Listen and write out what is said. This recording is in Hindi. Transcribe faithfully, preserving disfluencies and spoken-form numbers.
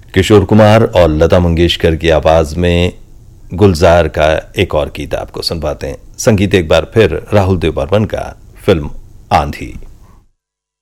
किशोर कुमार और लता मंगेशकर की आवाज में गुलजार का एक और गीत आपको सुनवाते हैं। संगीत एक बार फिर राहुल देव बर्मन का, फिल्म आंधी।